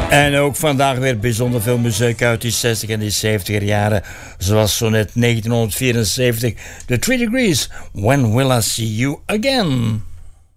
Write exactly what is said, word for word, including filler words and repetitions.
En ook vandaag weer bijzonder veel muziek uit die zestig en die zeventig jaren. Zoals zo net negentien vierenzeventig, The Three Degrees, When Will I See You Again?